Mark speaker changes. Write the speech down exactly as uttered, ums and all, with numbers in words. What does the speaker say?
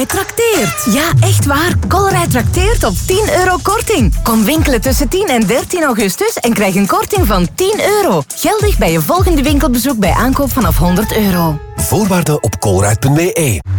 Speaker 1: Colruyt trakteert. Ja, echt waar. Colruyt trakteert op tien euro korting. Kom winkelen tussen tien en dertien augustus en krijg een korting van tien euro. Geldig bij je volgende winkelbezoek bij aankoop vanaf honderd euro.
Speaker 2: Voorwaarden op colruyt punt be.